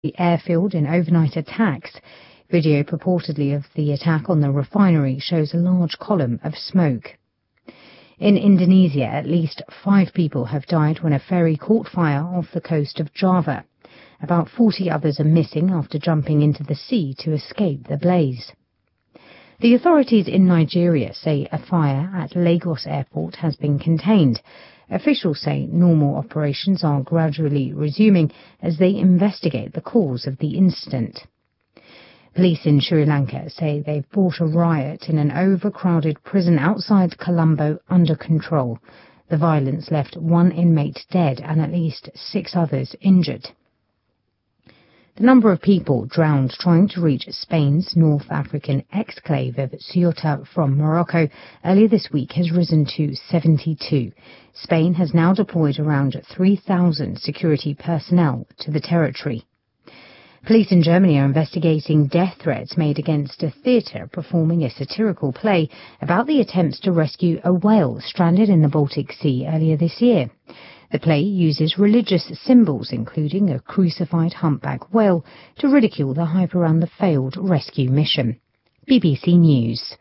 the airfield in overnight attacks. Video purportedly of the attack on the refinery shows a large column of smoke. In Indonesia, at least 5 people have died when a ferry caught fire off the coast of Java. About 40 others are missing after jumping into the sea to escape the blaze. The authorities in Nigeria say a fire at Lagos Airport has been contained. Officials say normal operations are gradually resuming as they investigate the cause of the incident. Police in Sri Lanka say they've brought a riot in an overcrowded prison outside Colombo under control. The violence left 1 inmate dead and at least 6 others injured. The number of people drowned trying to reach Spain's North African exclave of Ceuta from Morocco earlier this week has risen to 72. Spain has now deployed around 3,000 security personnel to the territory. Police in Germany are investigating death threats made against a theatre performing a satirical play about the attempts to rescue a whale stranded in the Baltic Sea earlier this year. The play uses religious symbols, including a crucified humpback whale, to ridicule the hype around the failed rescue mission. BBC News.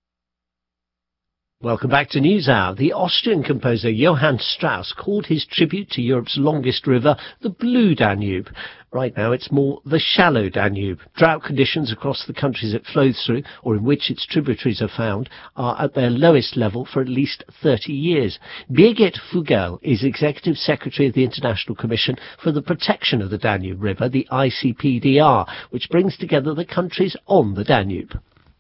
Welcome back to NewsHour. The Austrian composer Johann Strauss called his tribute to Europe's longest river the Blue Danube. Right now it's more the Shallow Danube. Drought conditions across the countries it flows through, or in which its tributaries are found, are at their lowest level for at least 30 years. Birgit Fugel is Executive Secretary of the International Commission for the Protection of the Danube River, the ICPDR, which brings together the countries on the Danube.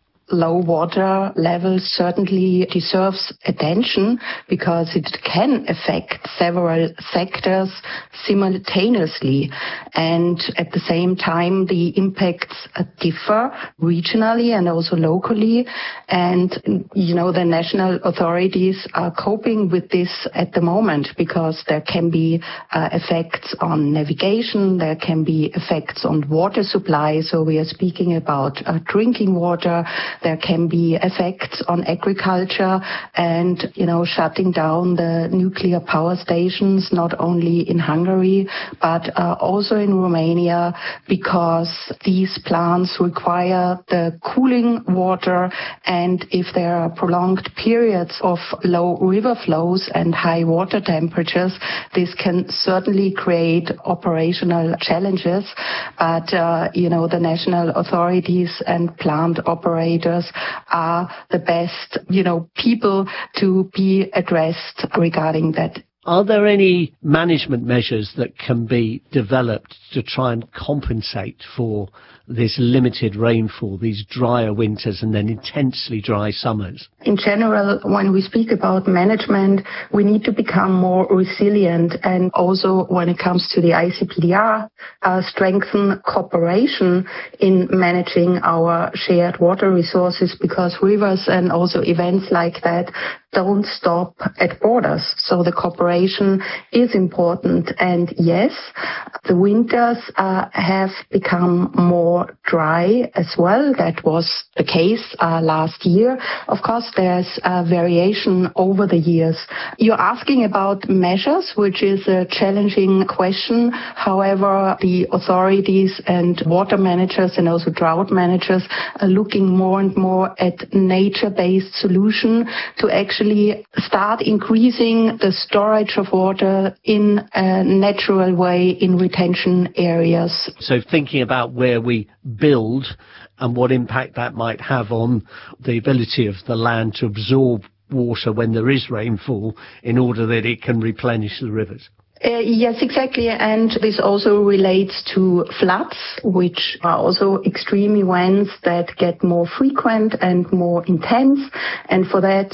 Low water levels certainly deserves attention because it can affect several sectors simultaneously, and at the same time the impacts differ regionally and also locally, and the national authorities are coping with this at the moment because there can be effects on navigation, there can be effects on water supply, so we are speaking about drinking water. There can be effects on agriculture and, shutting down the nuclear power stations, not only in Hungary, but also in Romania, because these plants require the cooling water. And if there are prolonged periods of low river flows and high water temperatures, this can certainly create operational challenges. But, the national authorities and plant operators are the best, people to be addressed regarding that. Are there any management measures that can be developed to try and compensate for this limited rainfall, these drier winters and then intensely dry summers? In general, when we speak about management, we need to become more resilient, and also when it comes to the ICPDR, strengthen cooperation in managing our shared water resources, because rivers and also events like that don't stop at borders. So the cooperation is important. And yes, the winters have become more dry as well. That was the case last year. Of course, there's variation over the years. You're asking about measures, which is a challenging question. However, the authorities and water managers and also drought managers are looking more and more at nature-based solution to actually start increasing the storage of water in a natural way in retention areas. So thinking about where we build and what impact that might have on the ability of the land to absorb water when there is rainfall in order that it can replenish the rivers. Yes, exactly. And this also relates to floods, which are also extreme events that get more frequent and more intense. And for that,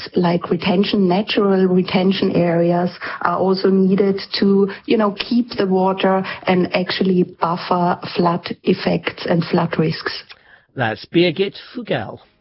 natural retention areas are also needed to, keep the water and actually buffer flood effects and flood risks. That's Birgit Fugel.